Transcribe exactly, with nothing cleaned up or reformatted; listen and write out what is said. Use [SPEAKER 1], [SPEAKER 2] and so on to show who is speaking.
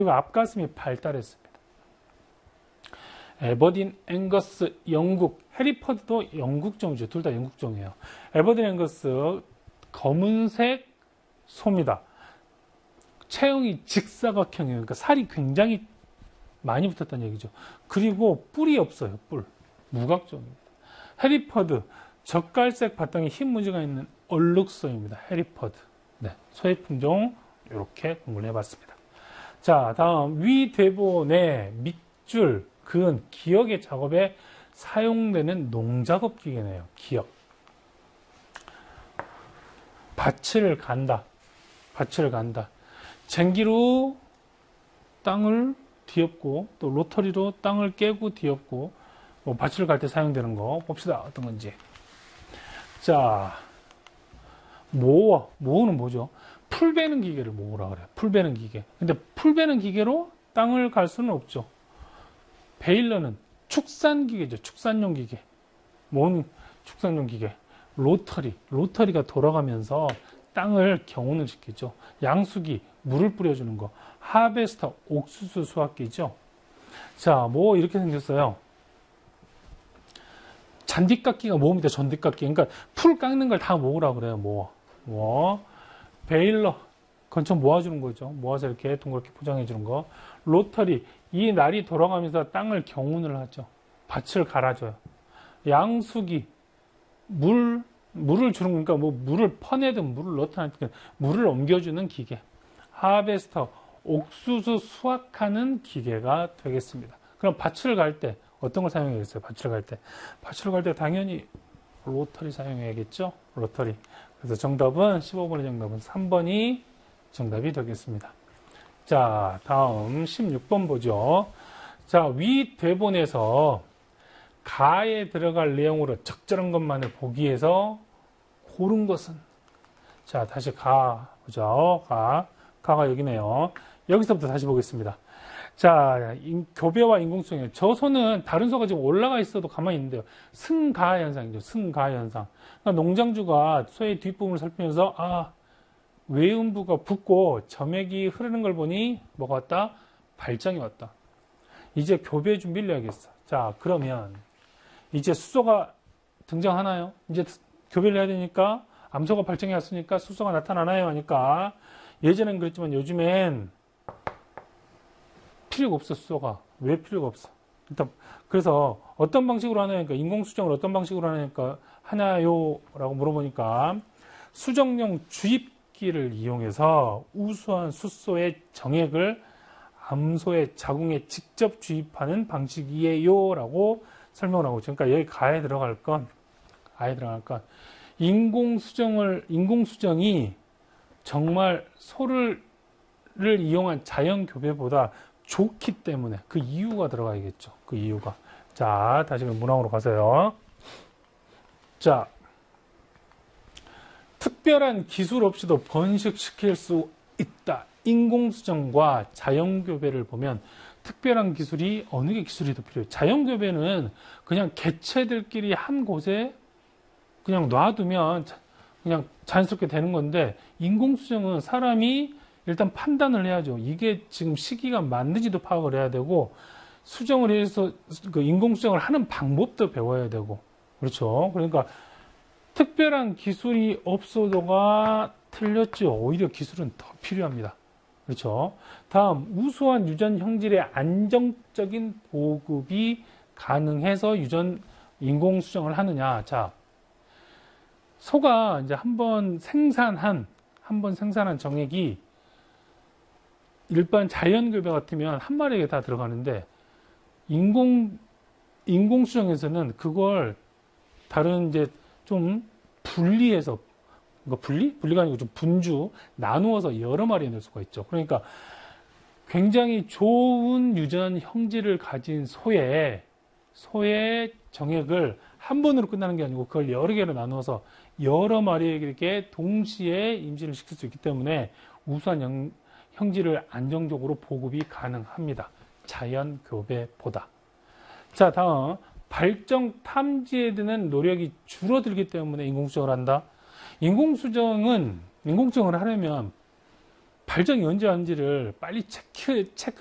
[SPEAKER 1] 그리고 앞가슴이 발달했습니다. 에버딘 앵거스 영국, 해리퍼드도 영국종이죠. 둘 다 영국종이에요. 에버딘 앵거스 검은색 소입니다. 체형이 직사각형이에요. 그러니까 살이 굉장히 많이 붙었다는 얘기죠. 그리고 뿔이 없어요. 뿔. 무각종입니다. 해리퍼드, 젓갈색 바탕에 흰 무지가 있는 얼룩소입니다. 해리퍼드. 네, 소의 품종 이렇게 공부를 해봤습니다. 자, 다음 위 대본의 밑줄, 그은, 기역의 작업에 사용되는 농작업 기계네요. 기역. 밭을 간다. 밭을 간다. 쟁기로 땅을 뒤엎고 또 로터리로 땅을 깨고 뒤엎고 뭐 밭을 갈 때 사용되는 거 봅시다. 어떤 건지. 자, 모어. 모어는 뭐죠? 풀 베는 기계를 모으라 그래요. 풀 베는 기계. 근데 풀 베는 기계로 땅을 갈 수는 없죠. 베일러는 축산 기계죠. 축산용 기계. 뭔 축산용 기계? 로터리. 로터리가 돌아가면서 땅을 경운을 시키죠. 양수기, 물을 뿌려주는 거. 하베스터, 옥수수 수확기죠. 자, 뭐 이렇게 생겼어요. 잔디깎기가 모읍니다. 잔디깎기. 그러니까 풀 깎는 걸 다 모으라 그래요. 모어. 뭐 베일러, 건쳐 모아주는 거죠. 모아서 이렇게 동그랗게 포장해 주는 거. 로터리, 이 날이 돌아가면서 땅을 경운을 하죠. 밭을 갈아줘요. 양수기, 물, 물을 주는 거니까 뭐 물을 퍼내든 물을 넣든 물을 옮겨주는 기계. 하베스터, 옥수수 수확하는 기계가 되겠습니다. 그럼 밭을 갈 때 어떤 걸 사용해야겠어요? 밭을 갈 때. 밭을 갈 때 당연히 로터리 사용해야겠죠? 로터리. 그래서 정답은 십오 번의 정답은 삼 번이 정답이 되겠습니다. 자, 다음 십육 번 보죠. 자, 위 대본에서 가에 들어갈 내용으로 적절한 것만을 보기 위해서 고른 것은, 자, 다시 가 보죠. 가. 가가 여기네요. 여기서부터 다시 보겠습니다. 자, 인, 교배와 인공수정이에요. 저 소는 다른 소가 지금 올라가 있어도 가만히 있는데요. 승가 현상이죠. 승가 현상. 그러니까 농장주가 소의 뒷부분을 살피면서, 아, 외음부가 붓고 점액이 흐르는 걸 보니 뭐가 왔다? 발정이 왔다. 이제 교배 준비를 해야겠어. 자, 그러면 이제 수소가 등장하나요? 이제 교배를 해야 되니까 암소가 발정이 왔으니까 수소가 나타나나요? 하니까 예전엔 그랬지만 요즘엔 필요가 없어. 수소가. 왜 필요가 없어? 일단 그래서 어떤 방식으로 하나요? 그러니까 인공수정을 어떤 방식으로 하나니까 하나요? 라고 물어보니까 수정용 주입기를 이용해서 우수한 수소의 정액을 암소의 자궁에 직접 주입하는 방식이에요 라고 설명을 하고 있죠. 그러니까 여기 가에 들어갈 건, 가에 들어갈 건, 인공수정을, 인공수정이 정말 소를 이용한 자연교배보다 좋기 때문에 그 이유가 들어가야겠죠. 그 이유가. 자, 다시 문항으로 가세요. 자, 특별한 기술 없이도 번식시킬 수 있다. 인공수정과 자연교배를 보면 특별한 기술이 어느 게 기술이 더 필요해요? 자연교배는 그냥 개체들끼리 한 곳에 그냥 놔두면 그냥 자연스럽게 되는 건데, 인공수정은 사람이 일단 판단을 해야죠. 이게 지금 시기가 맞는지도 파악을 해야 되고, 수정을 해서 그 인공수정을 하는 방법도 배워야 되고, 그렇죠. 그러니까 특별한 기술이 없어도가 틀렸죠. 오히려 기술은 더 필요합니다. 그렇죠. 다음, 우수한 유전 형질의 안정적인 보급이 가능해서 유전 인공수정을 하느냐. 자, 소가 이제 한번 생산한, 한번 생산한 정액이 일반 자연교배 같으면 한 마리에 다 들어가는데, 인공, 인공수정에서는 그걸 다른 이제 좀 분리해서, 그러니까 분리? 분리가 아니고 좀 분주, 나누어서 여러 마리 낼 수가 있죠. 그러니까 굉장히 좋은 유전 형질을 가진 소의, 소의 정액을 한 번으로 끝나는 게 아니고 그걸 여러 개로 나누어서 여러 마리에게 동시에 임신을 시킬 수 있기 때문에 우수한 형, 형질을 안정적으로 보급이 가능합니다. 자연교배보다. 자, 다음. 발정 탐지에 드는 노력이 줄어들기 때문에 인공수정을 한다. 인공수정은, 인공수정을 하려면 발정이 언제 하는지를 빨리 체크, 체크